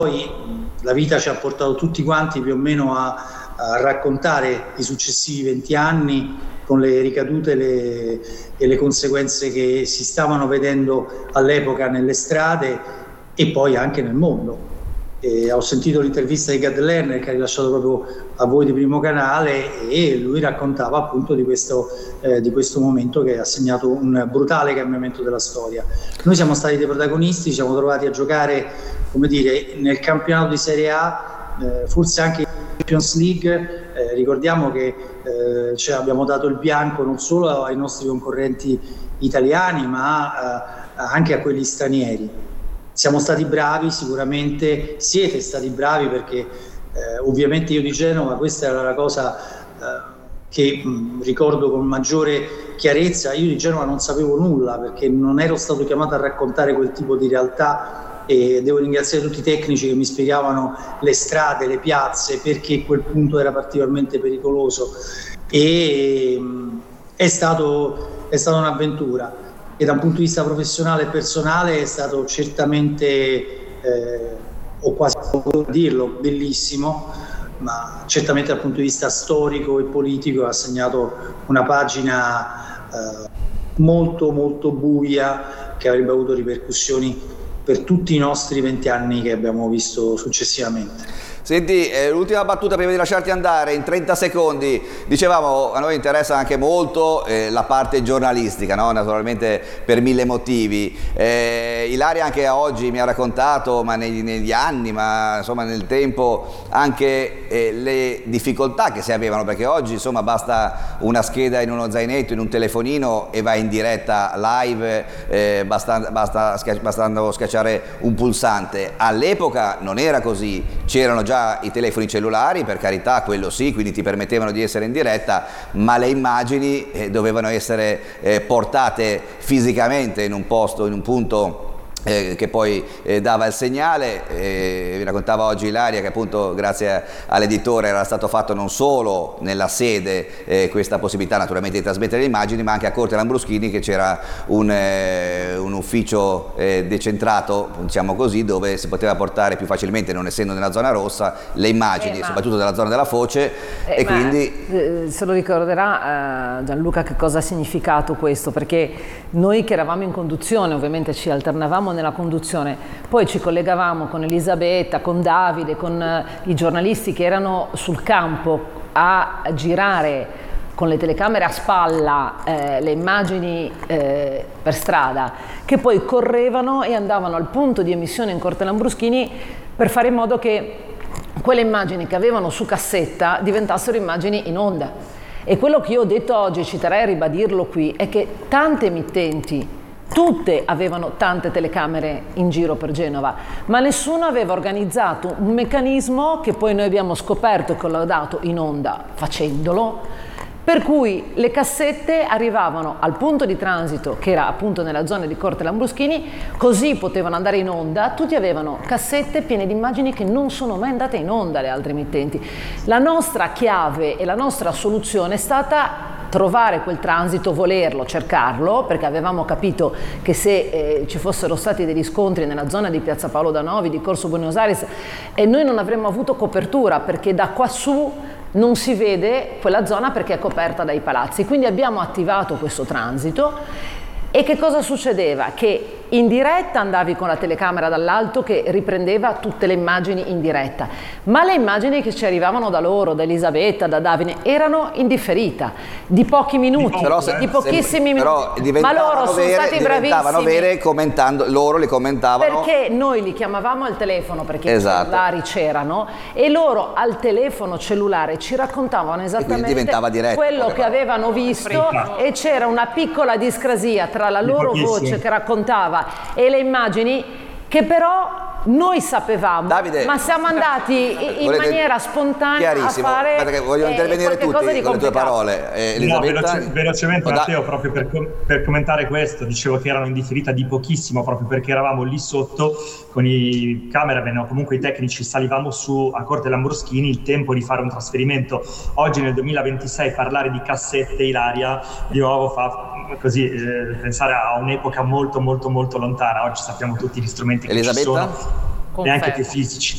poi la vita ci ha portato tutti quanti più o meno a raccontare i successivi 20 anni con le ricadute e le conseguenze che si stavano vedendo all'epoca nelle strade e poi anche nel mondo. Ho sentito l'intervista di Gad Lerner che ha rilasciato proprio a voi di Primo Canale e lui raccontava appunto di questo momento che ha segnato un brutale cambiamento della storia. Noi siamo stati dei protagonisti, ci siamo trovati a giocare, come dire, nel campionato di Serie A, forse anche in Champions League. Ricordiamo che abbiamo dato il bianco non solo ai nostri concorrenti italiani ma anche a quelli stranieri. Siamo stati bravi, sicuramente siete stati bravi, perché ovviamente io di Genova, questa era la cosa che ricordo con maggiore chiarezza. Io di Genova non sapevo nulla perché non ero stato chiamato a raccontare quel tipo di realtà, e devo ringraziare tutti i tecnici che mi spiegavano le strade, le piazze, perché quel punto era particolarmente pericoloso, e è stato un'avventura. E da un punto di vista professionale e personale è stato certamente, ho quasi potuto dirlo, bellissimo, ma certamente dal punto di vista storico e politico ha segnato una pagina molto molto buia, che avrebbe avuto ripercussioni per tutti i nostri 20 anni che abbiamo visto successivamente. Senti, l'ultima battuta prima di lasciarti andare, in 30 secondi. Dicevamo, a noi interessa anche molto la parte giornalistica, no? Naturalmente per 1000 motivi. Ilaria anche oggi mi ha raccontato, ma negli anni, ma insomma nel tempo, anche le difficoltà che si avevano, perché oggi insomma basta una scheda in uno zainetto, in un telefonino e vai in diretta live, bastando schiacciare un pulsante. All'epoca non era così, c'erano già i telefoni cellulari, per carità, quello sì, quindi ti permettevano di essere in diretta, ma le immagini dovevano essere portate fisicamente in un posto, in un punto che poi dava il segnale. Vi raccontava oggi Ilaria che appunto grazie all'editore era stato fatto non solo nella sede questa possibilità naturalmente di trasmettere le immagini, ma anche a Corte Lambruschini, che c'era un ufficio decentrato, diciamo così, dove si poteva portare più facilmente, non essendo nella zona rossa, le immagini soprattutto della zona della foce, e quindi se lo ricorderà Gianluca che cosa ha significato questo, perché noi che eravamo in conduzione ovviamente ci alternavamo nella conduzione, poi ci collegavamo con Elisabetta, con Davide, con i giornalisti che erano sul campo a girare con le telecamere a spalla le immagini per strada, che poi correvano e andavano al punto di emissione in Corte Lambruschini per fare in modo che quelle immagini che avevano su cassetta diventassero immagini in onda. E quello che io ho detto oggi, ci terrei a ribadirlo qui, è che tante emittenti, tutte avevano tante telecamere in giro per Genova, ma nessuno aveva organizzato un meccanismo che poi noi abbiamo scoperto e collaudato in onda facendolo, per cui le cassette arrivavano al punto di transito, che era appunto nella zona di Corte Lambruschini, così potevano andare in onda. Tutti avevano cassette piene di immagini che non sono mai andate in onda, le altre emittenti. La nostra chiave e la nostra soluzione è stata trovare quel transito, volerlo, cercarlo, perché avevamo capito che se ci fossero stati degli scontri nella zona di Piazza Paolo da Novi, di Corso Buenos Aires, e noi non avremmo avuto copertura, perché da quassù non si vede quella zona perché è coperta dai palazzi. Quindi abbiamo attivato questo transito. E che cosa succedeva? Che in diretta andavi con la telecamera dall'alto che riprendeva tutte le immagini in diretta, ma le immagini che ci arrivavano da loro, da Elisabetta, da Davide, erano in differita, di pochi minuti, di pochissimi minuti, ma loro sono stati bravissimi. Vere commentando, loro li commentavano. Perché noi li chiamavamo al telefono, perché i cellulari c'erano, e loro al telefono cellulare ci raccontavano esattamente quello che avevano visto, e c'era una piccola discrasia tra la loro voce che raccontava e le immagini, che però noi sapevamo, Davide, ma siamo andati in maniera spontanea a fare perché voglio intervenire tutti con le tue parole. Elisabetta? No, velocemente Matteo, proprio per commentare questo, dicevo che erano in differita di pochissimo, proprio perché eravamo lì sotto con i cameraman o comunque i tecnici, salivamo su a Corte Lambruschini, il tempo di fare un trasferimento. Oggi nel 2026 parlare di cassette, Ilaria, di nuovo fa così pensare a un'epoca molto molto molto lontana. Oggi sappiamo tutti gli strumenti che ci sono, neanche più fisici.